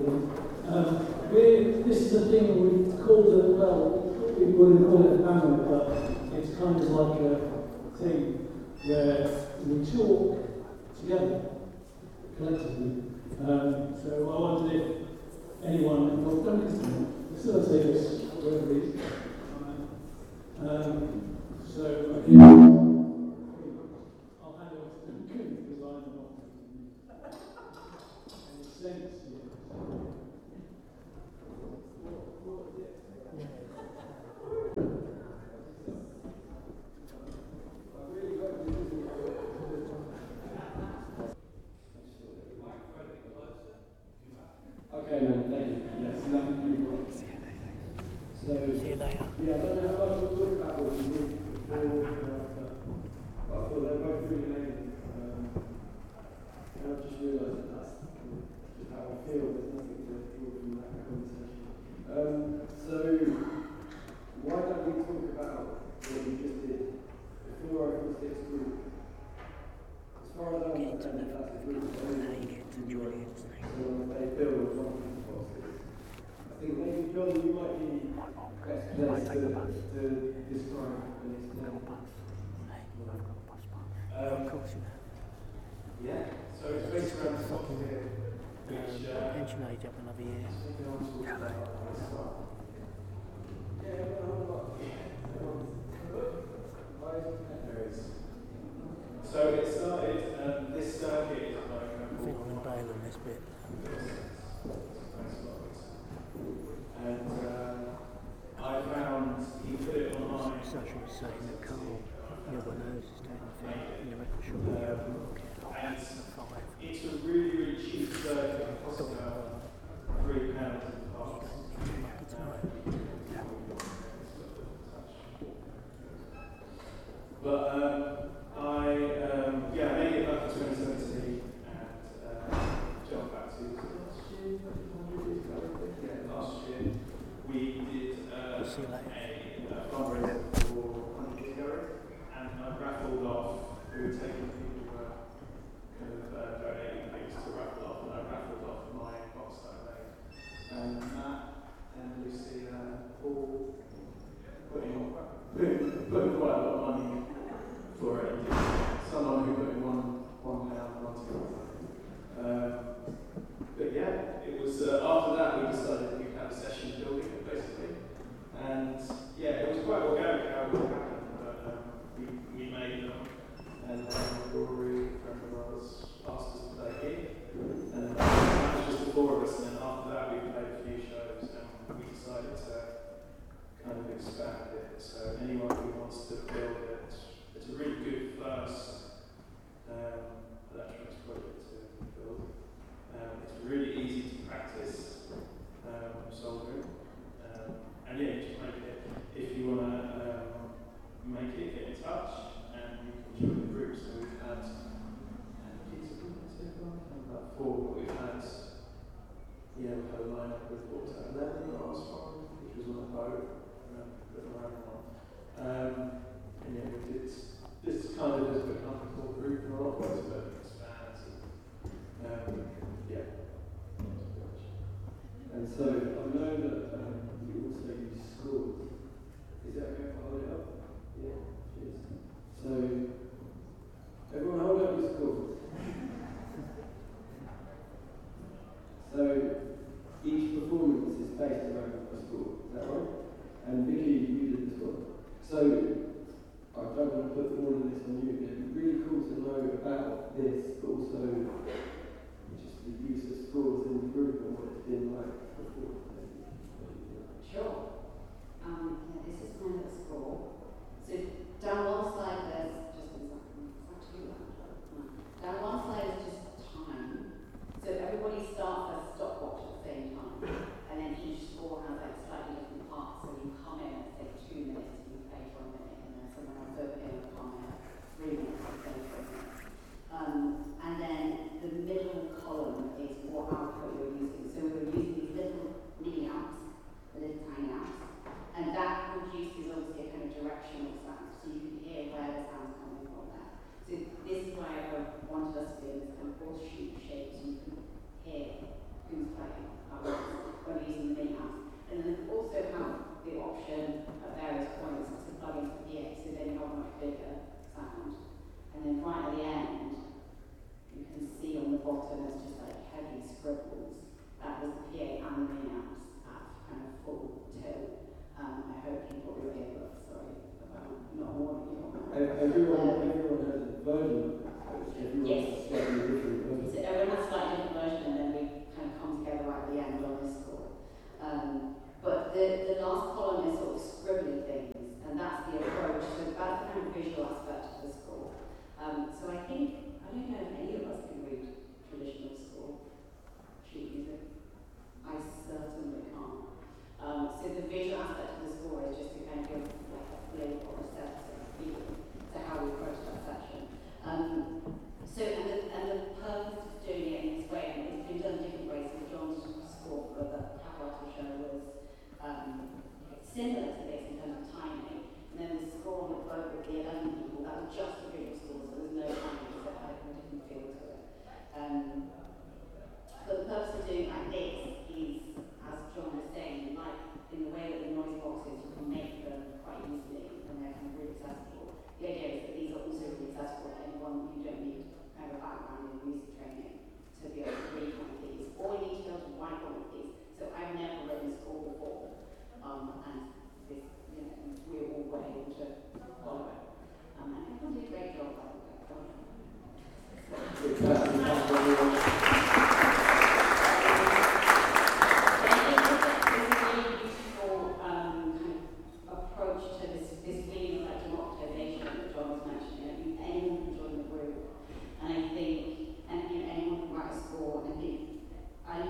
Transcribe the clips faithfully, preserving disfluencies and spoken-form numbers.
Um, we, this is a thing we called it, well, we wouldn't call it a family, but it's kind of like a thing where we talk together, collectively. Um, so I wondered if anyone, well, don't facilitate this, whatever it is. Um, so I can. I'll hand over to Duncan because I'm not in a sense here. Okay, man, thank you. Yes, thank you. So, see you later. Yeah, I don't know how much we'll talk about what we did before, but I thought they were both really amazing. Um, and I've just realised that that's just how I feel. There's nothing to feel from that conversation. Um, so, why don't we talk about what we just did before our six group? As far as I understand it, that's a group of only enjoy it. So they build one of the boxes. I think maybe John, you might be best placed to, to describe and explain. Um, yeah, so it's based around the box here, which uh, pension age up another year. So it started, um, this circuit is like I think I'm going to bail on this bit. And uh, I found he put it online. Sasha was saying that Carl, your nose is doing the thing in the record shop in the open market. And it's a really, really cheap circuit. It costs about three pounds a pop. But um, I, um, yeah, I made it back in twenty seventeen and uh, jumped back to last year, yeah, last year. We did uh, we'll see you later. a, a fundraiser for one hundred Years Ago, and I raffled off. We were taking people who were kind of uh, donating things to raffle off, and I raffled off my box that I made. And Matt and Lucy uh, all putting, putting, putting quite a lot of money for it. Someone who put in one, one pound, one two. Um, but yeah, it was uh, after that we decided we'd have a session building it basically, and yeah, it was quite organic how it all happened. But um, we, we made them, and then Rory, a friend of ours, asked us to play here, and uh, it was just the four of us. And then after that, we played a few shows, and we decided to kind of expand it. So anyone who wants to build it. It's a really good first um, electronics project to build. Um, it's really easy to practice um, soldering. Um, and yeah, just make it. If you want to um, make it, get in touch and you can join the group. So we've had about four, but we've had yeah, we've had a lineup with what was that, eleven the last one, which was on a boat, um, the around one. Um, and yeah, we did. This kind of has become a core group in a lot of ways, but it expands. And, um, yeah. And so I know that um, you also use scores. Is that okay if I hold it up? Yeah, cheers. So, everyone hold up your scores. So, each performance is based around a score, is that right? And Vicky, you did the score. So, I don't want to put all of this on you, but it'd be really cool to know about this, but also just the use of scores in the group and what it's been like before. Sure. Um, yeah, this is kind of a score. So down one side there's just one second. It's actually down one side is just time. So everybody starts a stopwatch at the same time, and then each score has like slightly different parts. So you come in and say two minutes, and you play for a minute. Someone else over here will come in three minutes and say for a minute. Um, and then the middle column is what output you're using. So we're using these little mini amps, the little tiny amps, and that produces obviously a kind of directional sound, so you can hear where the sound's coming from there. So this is why I wanted us to be in this kind of horseshoe shape, so you can hear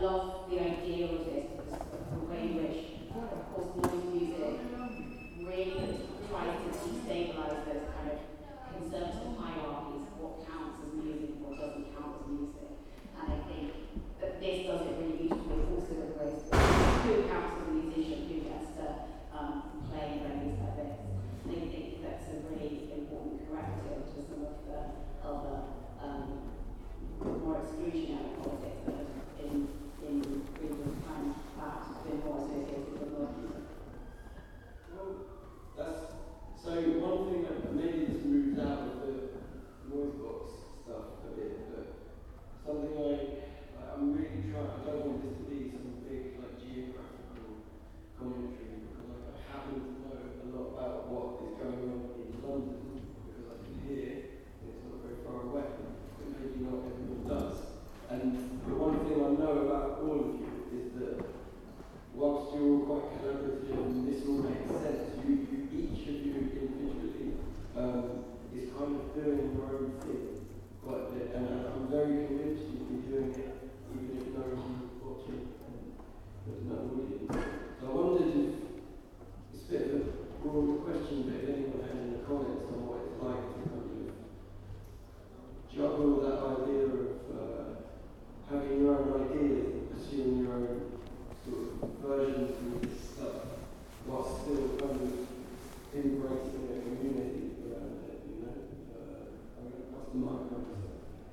love the idea of this because of the way in which, of course, noise music really tries to destabilise those kind of conservative hierarchies of what counts as music and what doesn't count as music. And I think that this does it really beautifully also with ways who counts as a musician, who gets to um, play in venues like this. And I think that's a really important corrective to some of the other um, more exclusionary politics that have in, in recent times perhaps been more associated with noise music. Well, that's so one thing that maybe this moves out of the noise box stuff a bit, but something like I'm really trying. I don't want this to be some big like geographical commentary because like, I happen to know a lot about what is going on in London because I can hear and it's not very far away, but maybe not everyone does. And the one thing I know about all of you is that whilst you're all quite collaborative and this all makes sense, you, you each of you individually um, is kind of doing your own thing quite a bit, and I'm very convinced you'll be doing it even if no one is watching and there's no audience. So I wondered if it's a bit of a broader question, but if anyone has any comments on what it's like to kind of juggle that idea of uh, having your own ideas and pursuing your own sort of versions of this stuff while still kind of embracing a community around it, you know? Uh, I'm going to pass the mic on to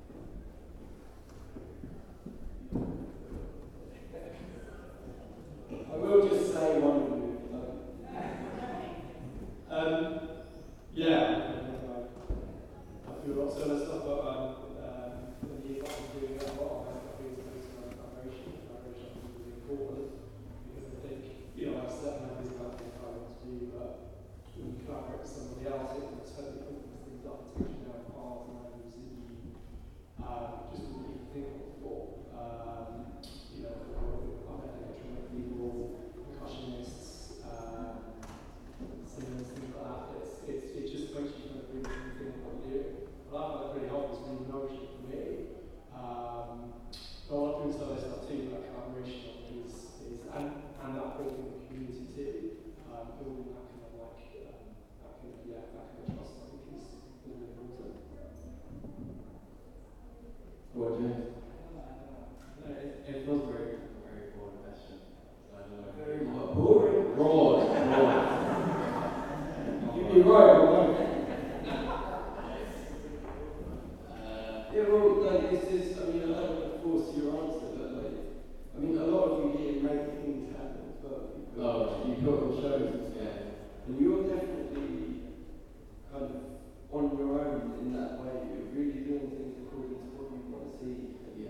I will just say one of them if you like. Um, yeah, I feel lots of other stuff, but um, um, when you I've been doing that a lot, I feel it's based on collaboration. Collaboration is really important because I think, you know, I have certain ideas about things I want to do, but when you collaborate with somebody else, it can totally opens things up, especially now in art and avenues that you um, just wouldn't even think of before. Um, you know, I've met electronic people, percussionists, um, singers, things like that. It's, it's, it just makes you kind of really think what you're doing. Well, that that really helps, it's really nourishing for me. Um, but I want to bring some other stuff too, that collaboration I think is, is and, and that building the community too, um, building that kind of like, um, that kind of, yeah, that kind of trust I think is really important. What, James? No, it, it was very, very broad question. So I don't know. Very boring. Broad, broad. You'd be right, right? Uh, Yeah, well, like, this is, I mean, I don't want to force your answer, but like, I mean, a lot of you here make things happen as well. You put, Oh, you put on shows and stuff. yeah. And you're definitely kind of on your own in that way. You're really doing things according to what you want to see.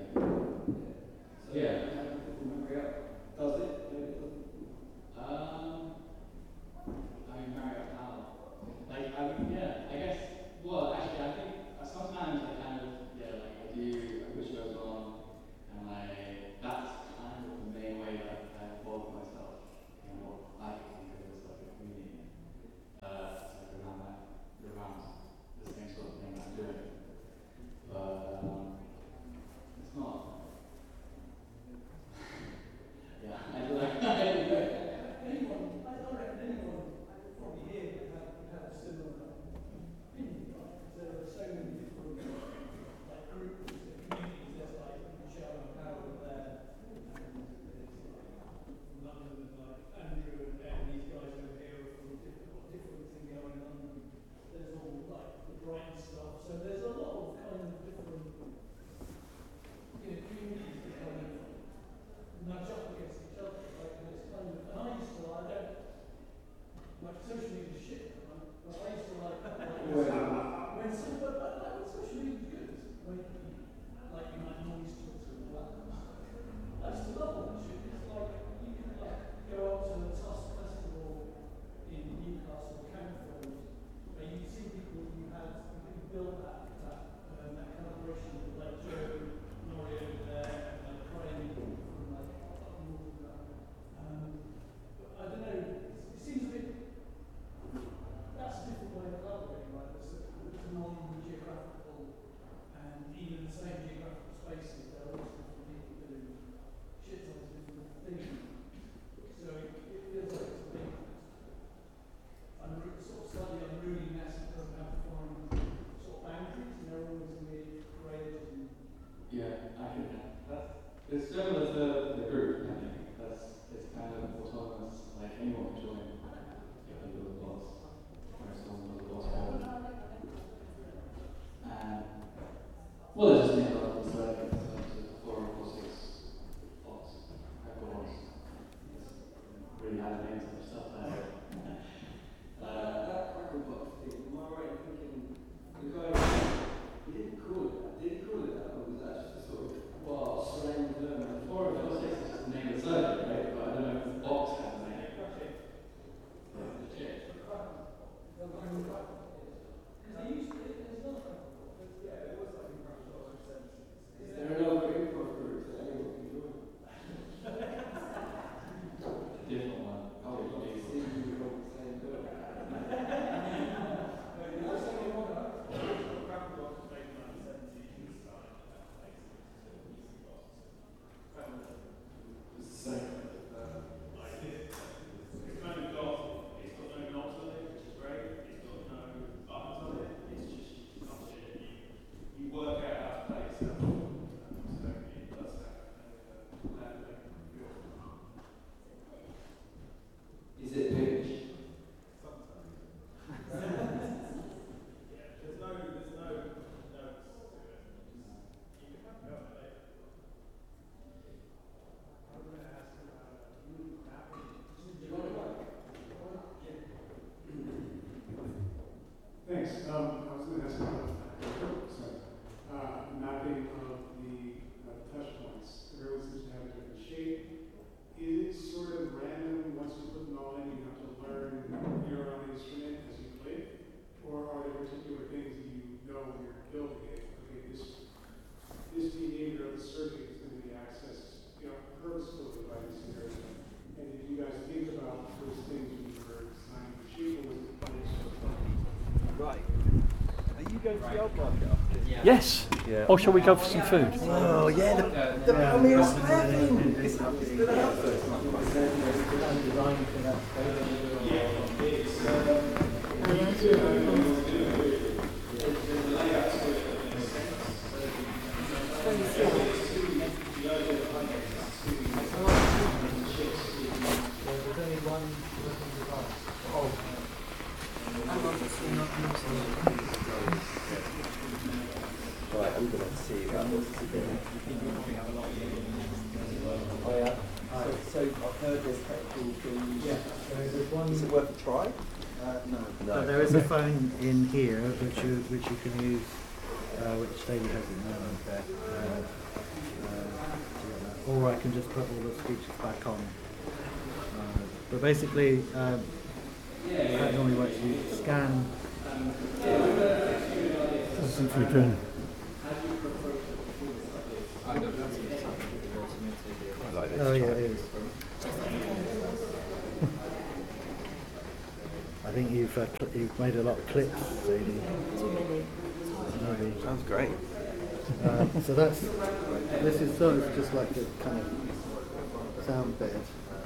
It's similar to the group, I think. That's, it's kind of autonomous, like anyone can join if they build blocks, or someone builds a block code. And, well, there's just many levels, so I think it's up to four or six blocks, hyper ones. It's really hard names and stuff like that. Uh, that crackle box thing, am I right in thinking the guy, he didn't call it that, did he call it that, or was that just a sort of well, slang term? four or six is just the name of the circuit, right? But I don't know if the box has a name. Is there another improv group that anyone can join? A different one. Oh, you see, you got the same girl. It's the same uh, idea. It's kind of got, it's got no knobs on it, which is great. It's got no buttons on it. It's just you punch it and you, you work out how to play yourself. Um, so it does have a uh, leveling feel. Is it pitch? Sometimes. Yeah, there's no, there's no notes to it. You can have go on it. Thanks. Um, I was going to ask about sorry, uh, mapping of the uh, touch points. Everyone seems to have a different shape. Is it sort of random once you put them all in, you have to learn your own instrument as you play it? Or are there particular things that you know when you're building it? Okay, this this behavior of the circuit is going to be accessed, you know, purposefully by this area. And did you guys think about those things when you were designing the shape, or was it playing so far? Right. Are you going to the old market after this? Yes. Yeah. Or shall we go for some food? Oh, yeah, the, the Palmyra Snapping! It's up, it's been up. Right, I'm going to see about this again. Oh, yeah. So, so I've heard there's technical things. Yeah, so there's one. Is it worth a try? Uh, no. No. But there is a phone in here which you which you can use, uh, which David has in there. Okay. Uh, uh, or I can just put all the speeches back on. Uh, but basically, um, how it normally works, you scan. I think we can. I like this. Oh yeah, it is. I think you've uh, cl- you've made a lot of clips, Sadie. Too many. Maybe. Sounds great. Um, so that's this is sort of just like a kind of sound bed.